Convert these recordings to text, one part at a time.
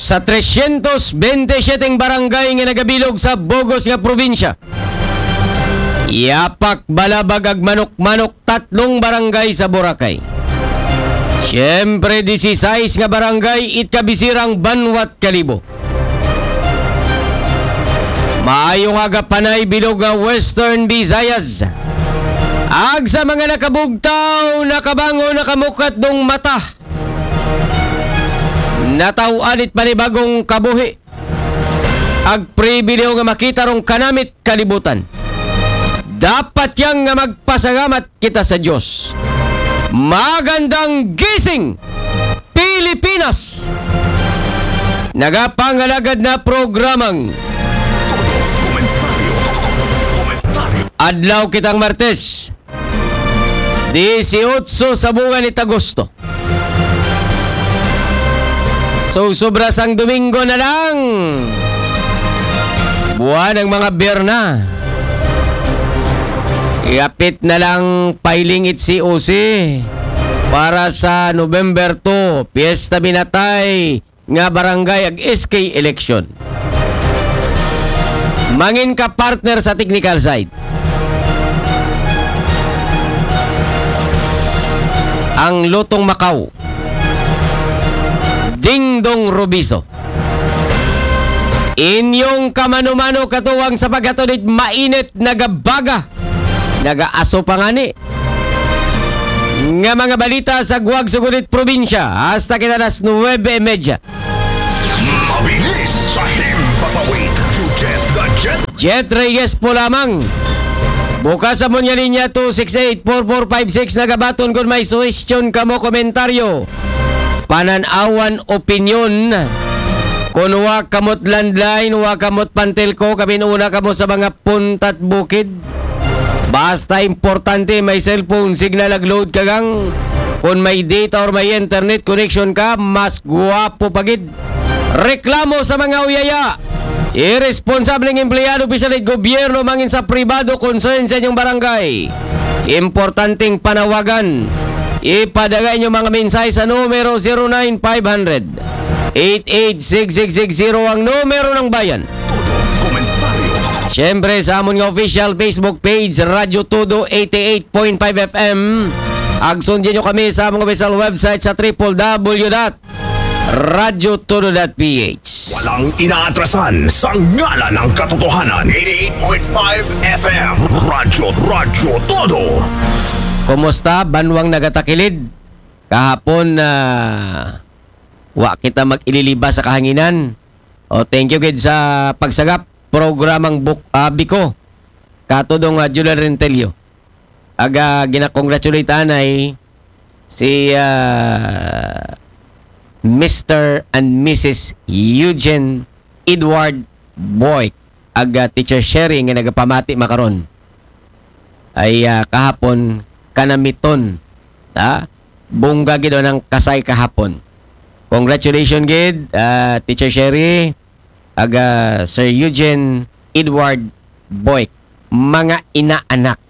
Sa 327 barangay nga nagabilog sa Bogos nga probinsya, yapak balabag ag manok-manok 3 barangay sa Boracay. Siyempre 16 nga barangay itkabisirang Banwat Kalibo. Maayo nga panay bilog nga Western Visayas. Ag sa mga nakabugtaw, nakabango, nakamukat dong mata, natauanit panibagong kabuhi. Ag pribileo nga makita rong kanamit kalibutan. Dapat yang nga magpasalamat kita sa Diyos. Magandang gising, Pilipinas! Nagapangalagad na programang Adlaw kitang Martes, 18 sa buwan ni Agosto. So, sobra sang Domingo na lang. Buwan ng mga Berna. Iapit na lang filing it COC para sa November 2, Piesta Binatay nga barangay ag SK election. Mangin ka partner sa technical side. Ang Lutong Macau, Dingdong Robiso. Inyong kamano-mano katuwang sa pagkatulid mainit nagabaga, nagaaso pa nga ni. Nga mga balita sa Guag Sugunit Probinsya hasta kinalas 9:30. Mabilis sa himpapawid to Jet the Jet. Jet Reyes po lamang. Bukas sa Munya Linya 268-4456 nagabaton kung may suggestion kamo komentaryo. Pananawan opinion. Kung wa kamot landline, wa kamot pantelko, kabinuna kamo sa mga puntat bukid. Basta importante may cellphone signal ag-load kagang. Kung may data or may internet connection ka, mas guwapo pagid. Reklamo sa mga uyaya. Irresponsableng empleyado opisyal ng gobyerno mangin sa pribado concern sa inyong barangay. Importanteng panawagan. Ipadagay nyo mga mensahe sa numero 09-500-886-660 ang numero ng bayan. Todo komentaryo. Siyempre sa amon nga official Facebook page Radyo Todo 88.5 FM. Agsundin nyo kami sa among official website sa www.radyotodo.ph. Walang inaatrasan sa ngalan ng katotohanan. 88.5 FM. Radyo Todo. Kumusta? Banwang nagatakilid. Kahapon wa kita mag-ililiba sa kahanginan. Thank you gid sa pagsagap programang Biko. Katudong Julian Rentelio. Aga ginakongratulate anay si Mr. and Mrs. Eugene Edward Boy. Aga teacher sharing nga nagapamati makaron. Ay kahapon kanamiton. Bungga gid ng kasay kahapon. Congratulations gid Teacher Sherry aga Sir Eugene Edward Boy. Mga inaanak.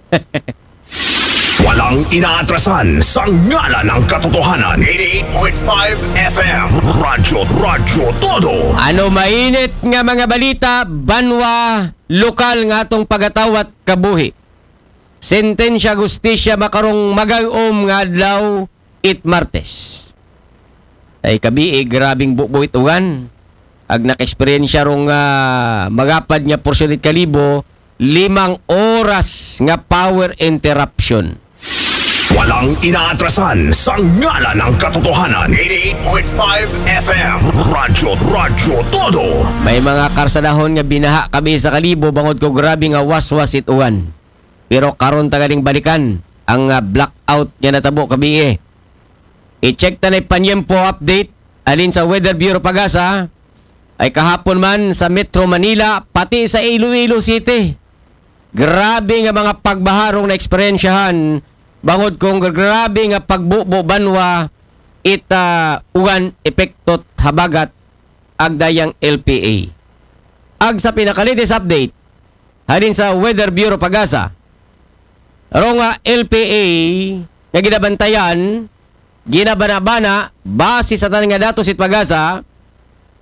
Walang inaatrasan sa ngalan ng katotohanan. 88.5 FM. Radyo Todo. Ano mainit nga mga balita, banwa lokal nga atong pagatawat kabuhi. Sentensya gustisya makarong magagom nga adlaw it Martes. Ay kabi grabing bubuit ugan. Ag naka-eksperyensya rong magapad nga porsyonit kalibo 5 oras nga power interruption. Walang inaatrasan sa ngalan ng katotohanan. 88.5 FM. Radyo Todo. May mga karsadahon nga binaha kami sa kalibo bangod ko grabe nga waswas ituan. Pero karon tagaling balikan ang blackout nga natabo kabi. I-check ta na panyempo update alin sa Weather Bureau Pagasa ay kahapon man sa Metro Manila pati sa Iloilo City. Grabe nga mga pagbaharong na eksperyensyahan bangod kong grabe nga pagbubo banwa ugan epektot habagat agdayang LPA. Ag sa pinakalitis update halin sa Weather Bureau Pagasa nga LPA nga ginabantayan, ginabanabana, base sa tanang nga datos it Pagasa,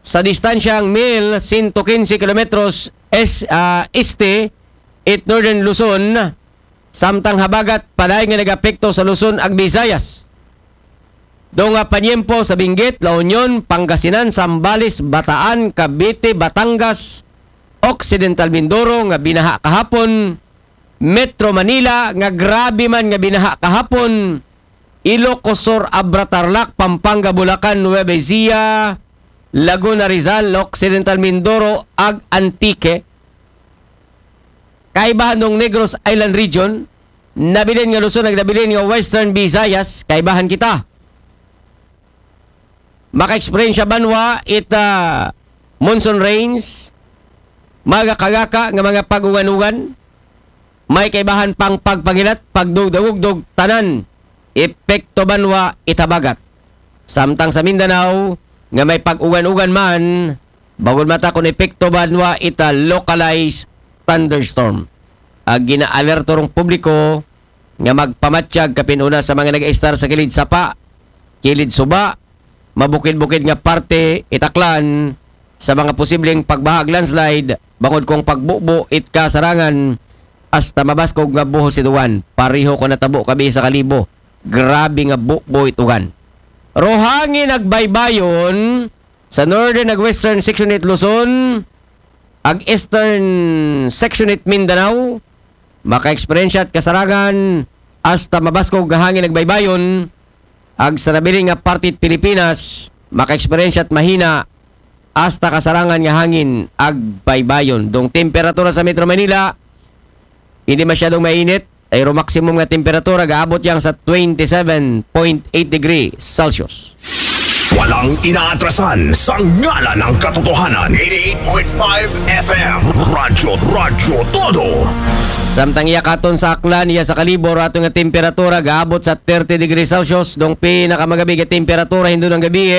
sa distansyang 1,115 kilometros este it Northern Luzon, samtang habagat paday nga nagapekto sa Luzon ag Visayas. Do nga panyempo sa Benguet, La Union, Pangasinan, Zambales, Bataan, Cavite, Batangas, Occidental Mindoro nga binaha kahapon, Metro Manila nga grabe man nga binaha kahapon, Ilocos Sur, Abra, Tarlac, Pampanga, Bulacan, Nueva Ecija, Laguna, Rizal, Occidental Mindoro, ag Antique. Kaibahan ng Negros Island Region, nabilin nga Luzon, nabilin nga Western Visayas, kaibahan kita. Maka-experience banwa ita monsoon rains, magakagaka nga mga pag-ugan-ugan, may kaibahan pang pagpagilat, pagdugdugdug tanan, epekto banwa itabagat. Samtang sa Mindanao, nga may pag-ugan-ugan man, bagod mata kung epekto banwa ita localized thunderstorm. Gina-alerto rong publiko nga magpamatsyag kapinuna sa mga nag-estar sa kilid sapa, kilid suba, mabukid-bukid nga parte itaklan sa mga posibleng pagbahag landslide, bangod kong pagbubo it kasarangan hasta mabaskog nga buhos ituwan. Pariho ko natabo kabi sa kalibo. Grabe nga bubo ituwan. Rohangin nagbaybayon sa northern ag western section it Luzon, ag eastern section it Mindanao, maka-experience at kasarangan hasta mabaskog nga hangin nagbaybayon, ag sa nabiling nga partit Pilipinas, maka-experience at mahina hasta kasarangan nga hangin ag baybayon. Dong temperatura sa Metro Manila, hindi masyadong mainit, ay maximum nga temperatura gaabot yang sa 27.8 degree Celsius. Walang inaatrasan sa ngalan ng katotohanan. 88.5 FM Radyo Todo. Samtang iyakaton sa aklan iya sa kalibor ato nga temperatura gaabot sa 30 degree Celsius. Dong pinakamagabi nga temperatura hindo ng gabi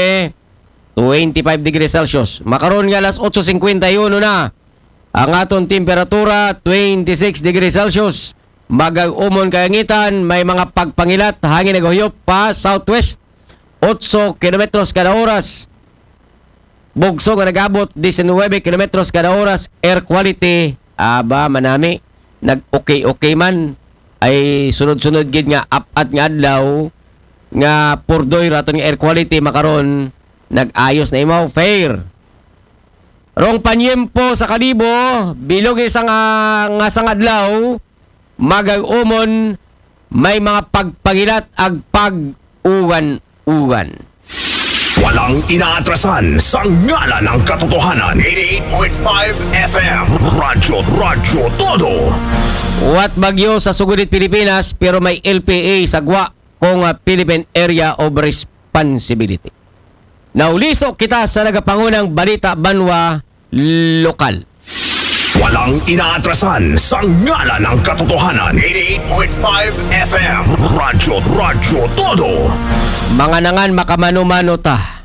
25 degree Celsius. Makaron nga alas 8:51 na. Ang aton temperatura 26 degree Celsius. Magag-umon kayangitan, may mga pagpangilat, hangin naghuyop pa southwest 8 kilometros kada oras. Bugso nga nagabot 19 kilometros kada oras. Air quality manami nag-okay man, ay sunod-sunod gid nga apat nga adlaw nga purdoy raton nga air quality makaron nag-ayos na imaw fair. Rong panyempo sa kalibo, bilog isang nga sang adlaw, magag-umon, may mga pagpagilat ag pag-uwan-uwan. Walang inaatrasan sa ngalan ng katotohanan. 88.5 FM Radyo Todo. What bagyo sa sugudit Pilipinas pero may LPA sagwa kung Philippine Area of Responsibility. Naulisok kita sa nagapangunang balita banwa lokal. Walang inaatrasan sa ngalan ng katotohanan. 88.5 FM Radyo Todo. Mga nangan makamano-mano ta.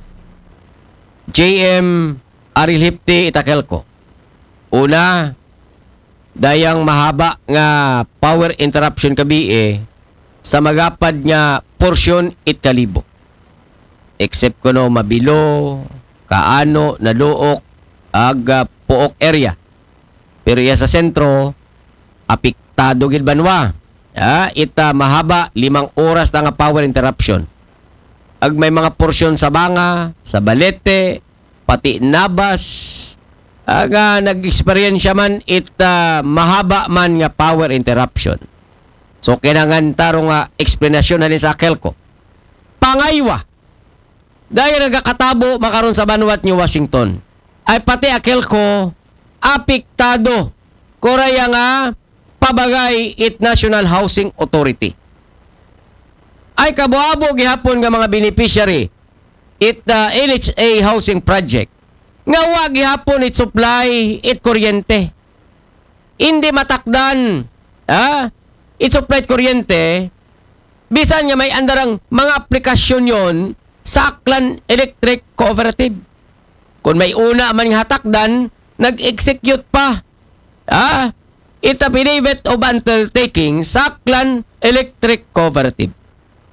JM Arilhipti Itakelco. Una, dayang mahaba nga power interruption kabi sa magapad nga porsyon it kalibo. Except kuno mabilo, kaano, naluok, ag puok area. Pero iya sa sentro, apektado gid banwa. Ita mahaba 5 oras na nga power interruption. Ag may mga porsyon sa Banga, sa Balete, pati Nabas, aga nag-experience man ita mahaba man nga power interruption. So kinangan taro nga explanation na sa Akelco. Pangaywa, dahil nagakatabo makaron sa Banwat New Washington, ay pati Akelco apektado koraya nga pabagay it National Housing Authority. Ay kabuabo gihapon nga mga beneficiary it NHA housing project nga wa gihapon it supply it kuryente. Hindi matakdan it supply it kuryente bisan nga may andarang mga aplikasyon yon sa Aklan Electric Cooperative. Kung may una man nga hatakdan, nag-execute pa it affidavit of undertaking sa Aklan Electric Cooperative.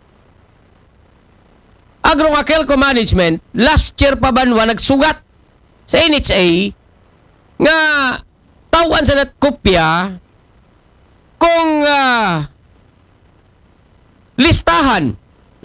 Agro nga Akelco Management, last year pa banwa nagsugat sa NHA nga tawan sa kopya kung listahan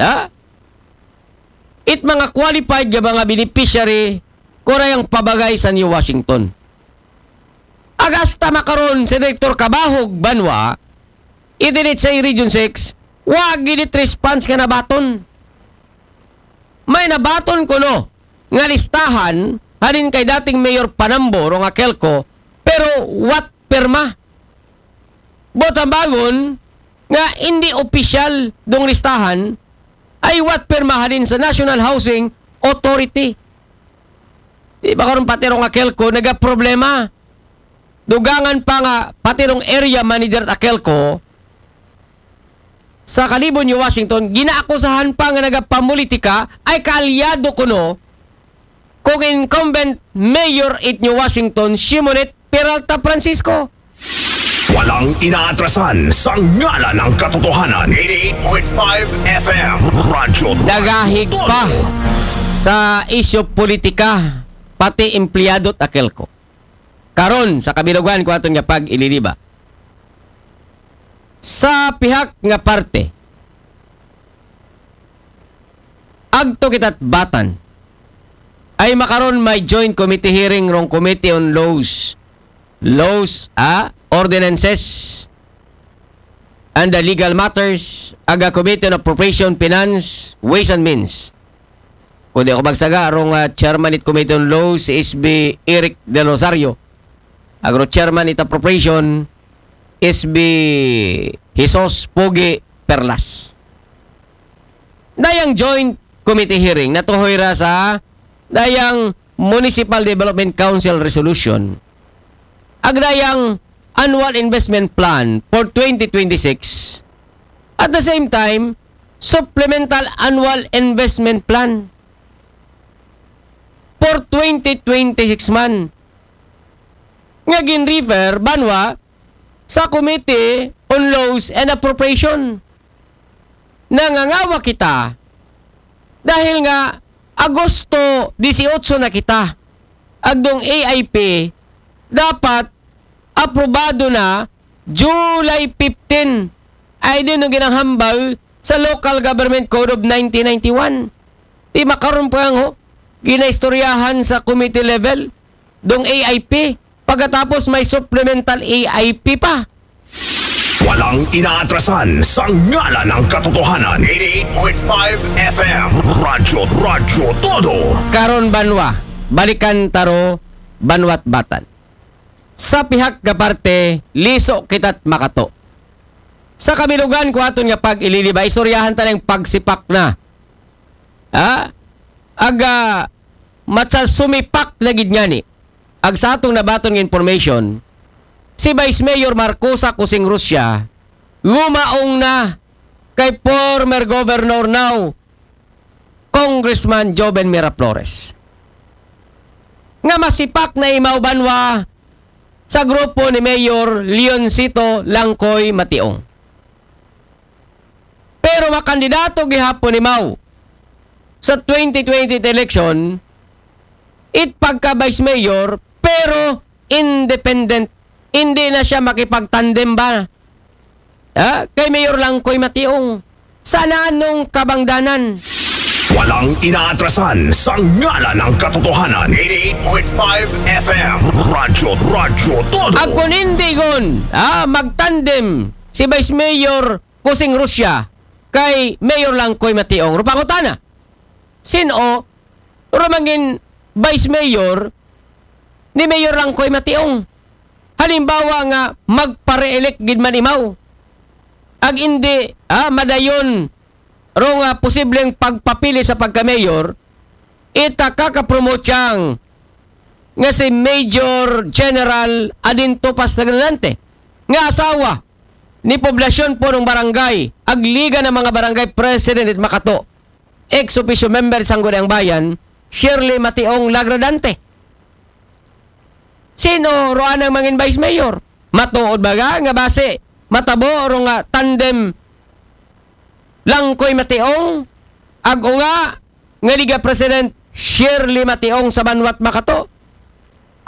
it mga qualified nga mga beneficiary kurayang pabagay sa New Washington. Agasta makaron si Director Kabahog Banwa idinit sa Region 6 wag ginit response ka na baton. May nabaton ko no nga listahan halin kay dating Mayor Panambo o nga Kelco pero what perma? Botang bagon nga hindi opisyal dong listahan ay what permahalin sa National Housing Authority. Di ba karon patirong Akelco nagaproblema. Dugangan pa nga patirong area manager at Akelco sa Kalibon, New Washington, ginaakusahan pa nga nagapamulitika ay kaalyado kuno kung incumbent mayor at New Washington, Shimonet Peralta Francisco. Walang inaatrasan sa ngalan ng katotohanan. 88.5 FM Radyo Dagahig pa sa isyo politika pati empleyado at Akelco. Karon sa kabilugan ko aton nga pag ililiba. Sa pihak nga parte agto kitat batan ay makaron may joint committee hearing rong Committee on Laws Ordinances and the Legal Matters aga Committee on Appropriation, Finance, Ways and Means. Kundi ako magsaga rong chairman it Committee on Laws si SB Eric De Rosario. Agro chairman it Appropriation SB Jesus Pogi Perlas. Dayang joint committee hearing natuhoy ra sa dayang Municipal Development Council Resolution. Agdayang Annual Investment Plan for 2026. At the same time, Supplemental Annual Investment Plan for 2026 man. Nga gin-refer banwa sa Committee on Laws and Appropriation. Nangangawa kita dahil nga Agosto 18 na kita agdong AIP dapat aprobado na July 15 ay din ang ginahambal sa Local Government Code of 1991. Di makaroon po ang ginaistoryahan sa committee level dong AIP pagkatapos may supplemental AIP pa. Walang inaatrasan sa ngalan ng katotohanan. 88.5 FM Radyo Todo. Karon banwa, balikan taro banwat batan. Sa pihak ka parte, liso kita't makato. Sa kabilugan ko aton nga pag ililiba, isoryahan ta ng pagsipak na. Aga matsal sumipak na gid nga ni. Ag sa atong nabaton ng information, si Vice Mayor Marcosa Kusing Rusya gumaong na kay former Governor now Congressman Joven Miraflores. Nga masipak na imaw banwa sa grupo ni Mayor Leoncito Langkoy Mationg. Pero makandidato gihapon ni Mau sa 2020 election it pagka Vice Mayor pero independent. Hindi na siya makipagtandem ba? Kay Mayor Langkoy Mationg. Sana anong kabangdanan? Walang inaatrasan sa ngalan ng katotohanan. 88.5 FM Radyo Todo. Ako nindigon magtandem si Vice Mayor Kusing Rusya kay Mayor Langkoy Mationg. Rupangutana. Sino rumangin Vice Mayor ni Mayor Langkoy Mationg? Halimbawa nga magpare-elect gid man imaw. Ag hindi madayon ro nga posibleng pagpapili sa pagka-mayor ita kakapromote siyang nga si Major General Adinto Pastagranante nga asawa ni poblasyon po ng barangay ag liga ng mga barangay president at Makato ex-officio member sa Sangguniang Bayan Shirley Mationg Lagradante. Sino roan ang mangin Vice Mayor? Matuod ba nga base matabo ro nga tandem Langkoy Mationg ag nga Liga President Shirley Mationg sa Banwat Makato.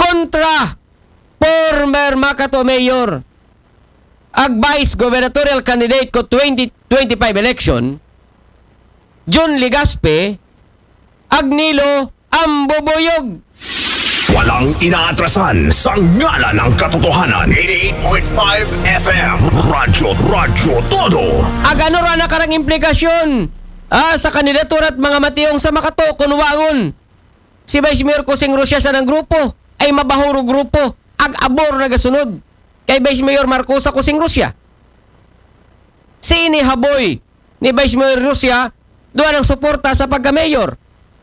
kontra former Makato Mayor ag vice gubernatorial candidate ko 2025 election John Legaspi ag Nilo Ambubuyog. Walang inaatrasan sa ngala ng katotohanan. 88.5 FM Radyo Todo. Ag ano ra na karang implikasyon sa kandidatura at mga matiyong sa Makato kung wagon si Vice Mayor Kusing Rusya sa ng grupo ay mabahuro grupo ag abor na gasunod kay Vice Mayor Marcosa Kusing Rusya. Si inihaboy ni Vice Mayor Rusya doon ang suporta sa pagka-mayor.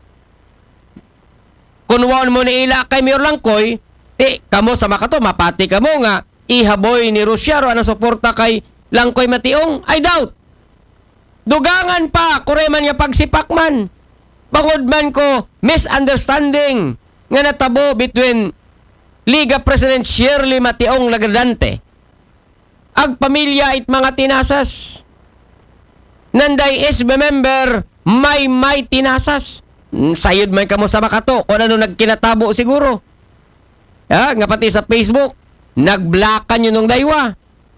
Kung waon mo ni ila kay Mayor Langkoy, kamo sa Makato, mapati kamo nga, ihaboy ni Rusya ro ang suporta kay Langkoy Mationg, I doubt. Dugangan pa, kureman niya pagsipak man. Bangod man ko, misunderstanding nga natabo between Liga President Shirley Mationg Lagradante ag pamilya it mga tinasas. Nanday SB member, may tinasas. Sayod man kamo sa Makato kung ano nagkinatabo siguro. Nga pati sa Facebook, nagblakan yun nung daywa.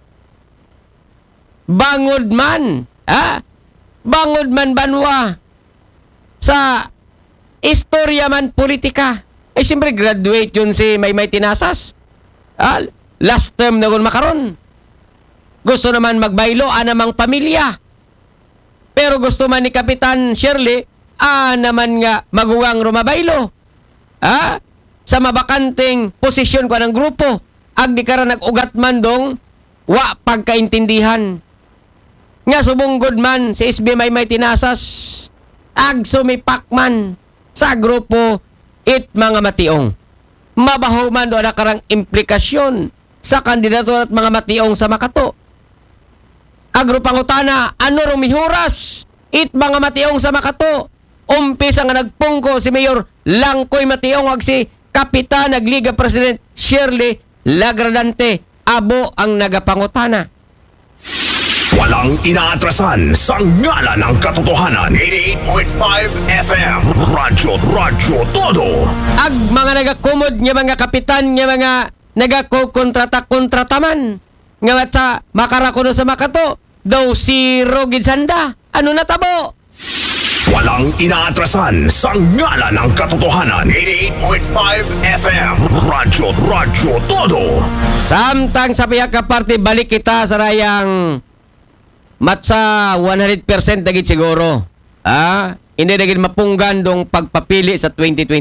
Bangod man, bangod man banwa sa istorya man politika. Siyempre graduate yun si may tinasas. Last term na kung makaron. Gusto naman magbaylo, anamang pamilya. Pero gusto man ni Kapitan Shirley, naman nga maguwang rumabaylo. Sa mabakanting posisyon ko ng grupo, ag di kara nag-ugat man dong, wa pagkaintindihan. Nga subunggod man si SB may tinasas, ag sumipak man sa grupo it mga mationg. Mabaho man doon na karang implikasyon sa kandidato at mga mationg sa Makato. Agropangutana, ano rumihuras it mga mationg sa Makato? Umpisa nga nagpungko si Mayor Langkoy Mationg ag si Kapitan Nagliga President Shirley Lagradante. Abo ang nagapangutana. Walang inaatrasan sa ngala ng katotohanan. 88.5 FM Radyo Todo. Ag mga nagakumod nga mga kapitan nga mga nagakukontrata-kontrataman nga sa makarakuno sa Makato daw si Rogid Sanda. Ano natabo? Walang inaatrasan sa ngala ng katotohanan. 88.5 FM Radyo Todo. Samtang sa pihak ka parte, balik kita sa rayang matsa 100% dagit siguro. Hindi dagit mapunggan dong pagpapili sa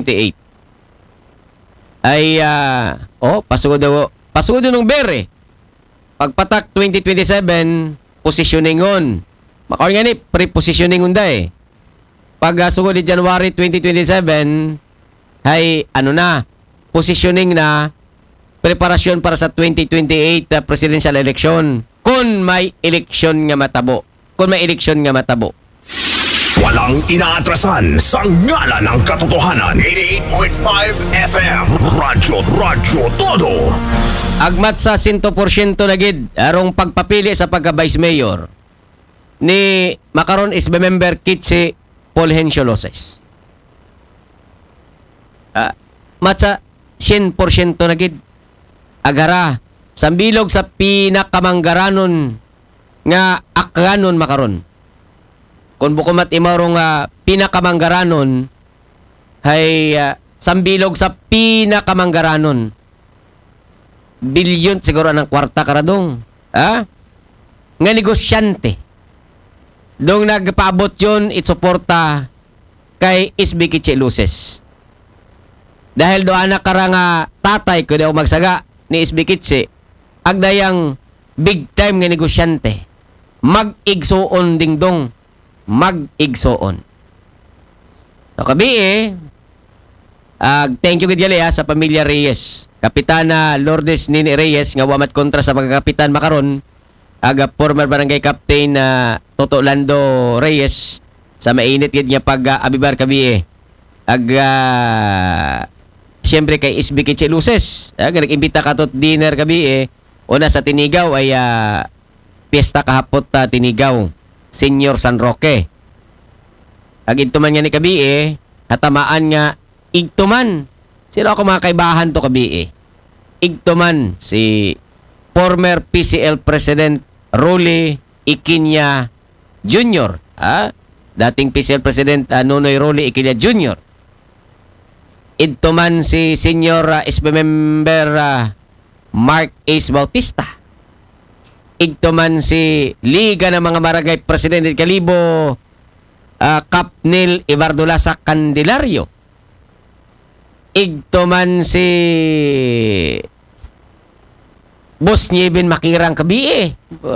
2028. Ay, pasugod nung bere. Pagpatak 2027, positioningon. Makawin nga ni, pre-positioningon da eh. Pag sugod ni January 2027, ay positioning na, preparasyon para sa 2028 presidential election. Kung may eleksyon nga matabo. Walang inaatrasan sa ngala ng katotohanan. 88.5 FM Radyo Todo. Agmat sa 100% na gid arong pagpapili sa pagka-vice mayor ni makaron is member Kitsi Fulgencio Loses. Matsa 100% na gid agara sambilog sa pinakamanggaranon nga akganon makaron. Kung bukumat imarong pinakamanggaranon ay sambilog sa pinakamanggaranon. Bilyon siguro ng kwarta karadong. Nga negosyante. Dong nagpaabot yun, itsuporta kay SB Kitsi Luces. Dahil doon na karang tatay ko daw magsaga ni SB Kitsi, agdayang big time nga negosyante. Mag-igsoon dingdong. Mag-igsoon. So kabi thank you gid sa pamilya Reyes. Kapitana Lourdes Nini Reyes nga wamat kontra sa pagkakapitan makaron. Former barangay captain Toto Lando Reyes sa mainit gid nga pag-abibar kabi siyempre kay SB Kitsi Luces. Nag-imbita ka tot dinner kabi una sa Tinigaw ay piyesta kahapot Tinigaw Senior San Roque. Ag ito man nga ni kabi hatamaan nga igtuman Sino ako mga kaibahan to kabi Igtuman si former PCL President Rolly Iquina Jr. Dating PCL President Nonoy Rolly Iquina Jr. Igtuman si Senior SB Member Mark Ace Bautista. Igtuman si Liga ng mga Barangay Presidente Kalibo Capnil Ibardulasa Candelario. Igtuman si Boss Nieben Makirang kabi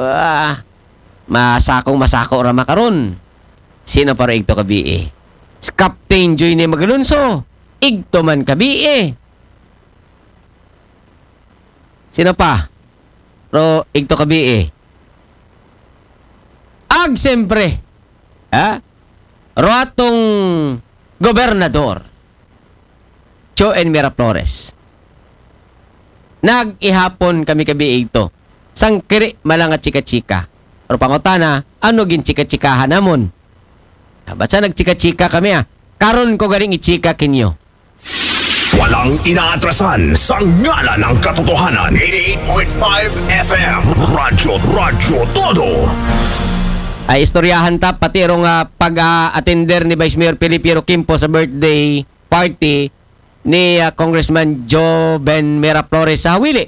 masako ra makaron. Sino para igto kabi Captain Joyne Magalunso. Igtuman kabi Sino pa? Ro igto kabi Ag siyempre. Ro atong gobernador Joen Miraflores. Nag-ihapon kami kabi ito. Sangkiri malang at chika-chika. Pero pangutana, ano gin chika-chikahan namon? Basta nag-chika-chika kami Karon ko galing i-chika kinyo. Walang inaatrasan sa ngala ng katotohanan. 88.5 FM. Radyo Todo. Ay istoryahan ta pati rong pag-attender ni Vice Mayor Pilipiro Quimpo sa birthday party ni Congressman Joe Ben Miraflores sa Hawili.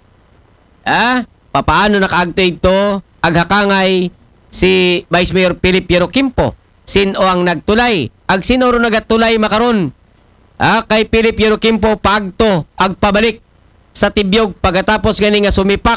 Papaano nakaagto ito? Aghakangay si Vice Mayor Pilipiro Quimpo. Sino ang nagtulay? Ag sinuro nagatulay makaron? Kay Pilipiro Quimpo paagto agpabalik sa tibyog pagkatapos gani nga sumipak